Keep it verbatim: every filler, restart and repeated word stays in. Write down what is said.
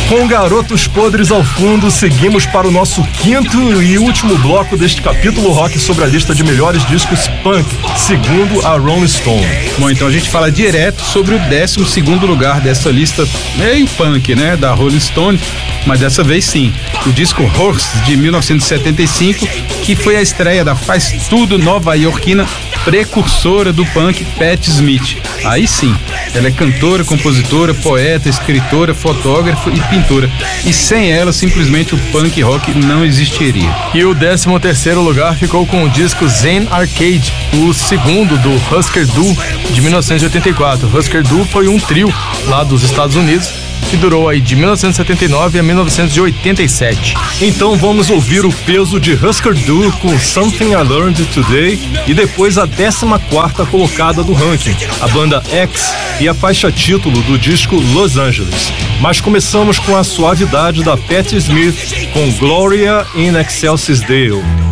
Com Garotos Podres ao fundo, seguimos para o nosso quinto e último bloco deste capítulo rock sobre a lista de melhores discos punk, segundo a Rolling Stone. Bom, então a gente fala direto sobre o décimo segundo lugar dessa lista meio punk, né, da Rolling Stone, mas dessa vez sim, o disco Horse, de mil novecentos e setenta e cinco, que foi a estreia da faz tudo nova-iorquina, precursora do punk, Patti Smith. Aí sim, ela é cantora, compositora, poeta, escritora, fotógrafa e pintora. E sem ela, simplesmente o punk rock não existiria. E o décimo terceiro lugar ficou com o disco Zen Arcade, o segundo do Husker Du, de mil novecentos e oitenta e quatro. Husker Du foi um trio lá dos Estados Unidos, que durou aí de mil novecentos e setenta e nove a mil novecentos e oitenta e sete. Então vamos ouvir o peso de Husker Du com Something I Learned Today e depois a décima quarta colocada do ranking, a banda X e a faixa título do disco Los Angeles. Mas começamos com a suavidade da Patti Smith com Gloria in Excelsis Deo.